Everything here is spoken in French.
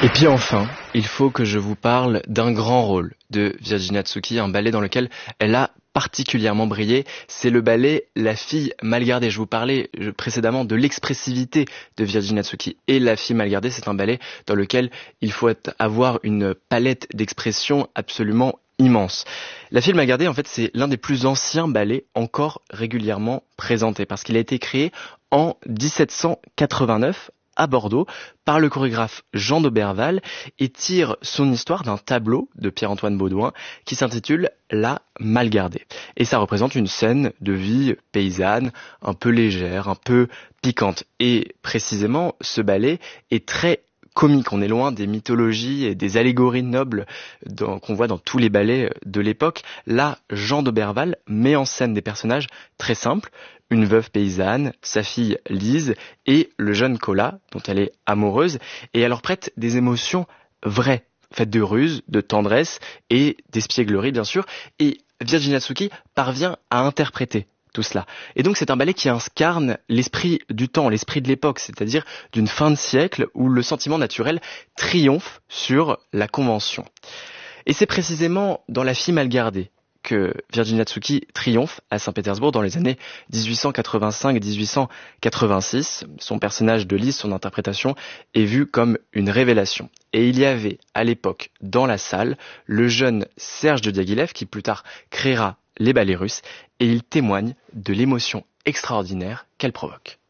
Et puis enfin, il faut que je vous parle d'un grand rôle de Virginia Tsuki, un ballet dans lequel elle a particulièrement brillé. C'est le ballet La fille mal gardée. Je vous parlais précédemment de l'expressivité de Virginia Tsuki. Et La fille mal gardée, c'est un ballet dans lequel il faut avoir une palette d'expression absolument immense. La fille mal gardée, en fait, c'est l'un des plus anciens ballets encore régulièrement présentés parce qu'il a été créé en 1789 à Bordeaux par le chorégraphe Jean d'Auberval et tire son histoire d'un tableau de Pierre-Antoine Baudouin qui s'intitule La Malgardée. Et ça représente une scène de vie paysanne, un peu légère, un peu piquante. Et précisément, ce ballet est très comique. On est loin des mythologies et des allégories nobles qu'on voit dans tous les ballets de l'époque. Là, Jean d'Auberval met en scène des personnages très simples, une veuve paysanne, sa fille Lise et le jeune Colas dont elle est amoureuse, et elle leur prête des émotions vraies, faites de ruse, de tendresse et d'espièglerie bien sûr, et Virginia Tsuki parvient à interpréter tout cela. Et donc c'est un ballet qui incarne l'esprit du temps, l'esprit de l'époque, c'est-à-dire d'une fin de siècle où le sentiment naturel triomphe sur la convention. Et c'est précisément dans La fille mal gardée que Virginia Tsuki triomphe à Saint-Pétersbourg dans les années 1885-1886. Son personnage de Lise, son interprétation, est vue comme une révélation. Et il y avait à l'époque dans la salle le jeune Serge de Diaghilev qui plus tard créera les ballets russes et il témoigne de l'émotion extraordinaire qu'elle provoque.